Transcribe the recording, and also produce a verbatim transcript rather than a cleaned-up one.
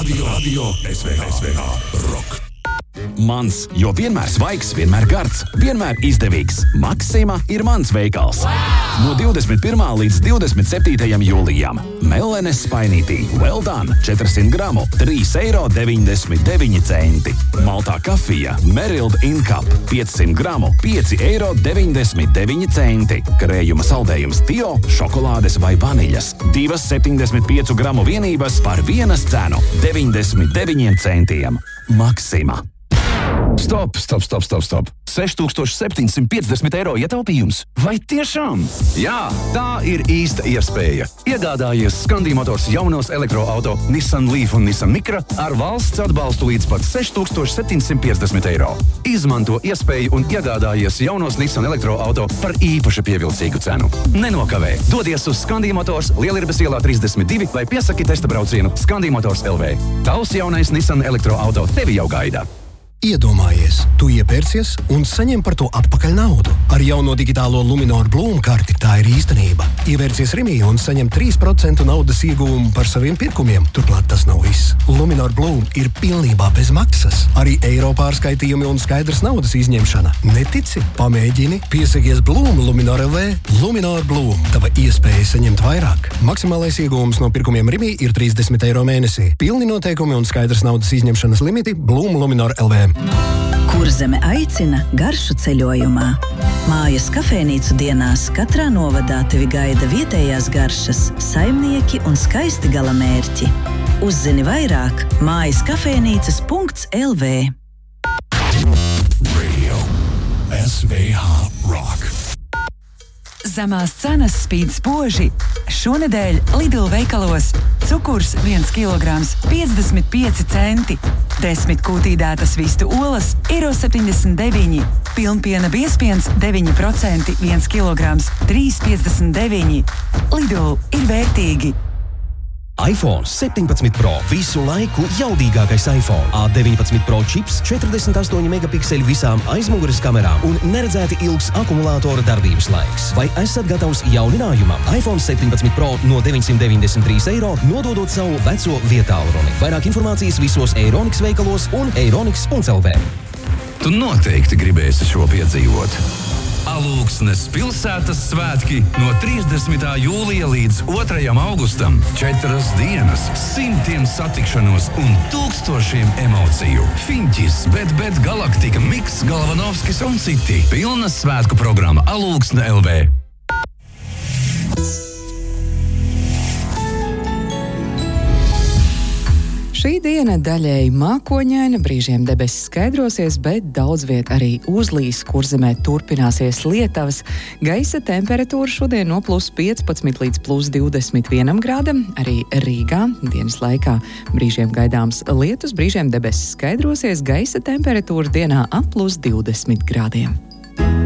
Radio, radio S V H Rock. Mans, jo vienmēr svaigs, vienmēr gards, vienmēr izdevīgs. Maxima ir mans veikals. Wow! No divdesmit pirmā līdz divdesmit septītajam jūlijam. Mellenes spainītī, well done, četrsimt gramu, trīs eiro deviņdesmit deviņi centi. Maltā kafija, Merild in Cup, piecsimt gramu, pieci eiro deviņdesmit deviņi centi. Krējuma saldējums Tio, šokolādes vai vaniļas. Divas septiņdesmit piecu gramu vienības par vienas cenu - deviņdesmit deviņiem centiem. Maxima. Stop, stop, stop, stop, stop. seši tūkstoši septiņsimt piecdesmit eiro ietaupījums. Vai tiešām? Jā, tā ir īsta iespēja. Iegādājies Scandi Motors jaunos elektroauto Nissan Leaf un Nissan Micra ar valsts atbalstu līdz pat seši tūkstoši septiņsimt piecdesmit eiro. Izmanto iespēju un iegādājies jaunos Nissan elektroauto par īpaši pievilcīgu cenu. Nenokavē. Dodies uz Scandi Motors Lielirbes ielā trīsdesmit divi vai piesaki testa braucienu Scandi Motors L V. Tavs jaunais Nissan elektroauto tevi jau gaida. Iedomājies, tu iepērcies un saņem par to atpakaļ naudu. Ar jauno digitālo Luminor Bloom karti tā ir īstenība. Ievērcies Rimī un saņem trīs procenti naudas ieguvumu par saviem pirkumiem. Turklāt tas nav viss. Luminor Bloom ir pilnībā bez maksas. Arī eiro pārskaitījumi un skaidrs naudas izņemšana. Netici? Pamēģini. Piesakies Bloom Luminor L V. Luminor Bloom. Tava iespēja saņemt vairāk. Maksimālais ieguvums no pirkumiem Rimī ir trīsdesmit eiro mēnesī. Pilni noteikumi un skaidrs naudas izņemšanas limiti Bloom Luminor L V. Kurzeme aicina garšu ceļojumā. Mājas kafejnīcu dienās katrā novadā tevi gaida vietējās garšas, saimnieki un skaisti galamērķi. Uzzini vairāk mājas kafejnīcas punkts L V. Radio S V H Rock. Zemās cenas spīd spoži. Šonedēļ Lidl veikalos cukurs viens kilograms piecdesmit pieci centi. Desmit kūtīdētas vistu olas eiro septiņdesmit deviņi. Pilnpiena biezpiens deviņi procenti viens kilograms trīs piecdesmit deviņi. Lidl ir vērtīgi. iPhone septiņpadsmit Pro. Visu laiku jaudīgākais iPhone. A deviņpadsmit Pro čips, četrdesmit astoņi megapikseļi visām aizmugures kamerām un neredzēti ilgs akumulātora darbības laiks. Vai esat gatavs jauninājumam? iPhone septiņpadsmit Pro no deviņsimt deviņdesmit trīs eiro, nododot savu veco vietālruni. Vairāk informācijas visos Eironiks veikalos un eironiks punkts L V. Tu noteikti gribēsi šo piedzīvot. Alūksnes pilsētas svētki no trīsdesmitā jūlija līdz otrajam augustam. Četras dienas, simtiem satikšanos un tūkstošiem emociju. Fiņķis, Bet Bet Galaktika, Miks, Galvanovskis un citi. Pilna svētku programma Alūksne L V. Šī diena daļēji mākoņaina, brīžiem debesis skaidrosies, bet daudz viet arī uzlīs, Kurzemē turpināsies lietavas. Gaisa temperatūra šodien no plus piecpadsmit līdz plus divdesmit vienam grādam, arī Rīgā dienas laikā brīžiem gaidāms lietus, brīžiem debesis skaidrosies, gaisa temperatūra dienā ap plus divdesmit grādiem.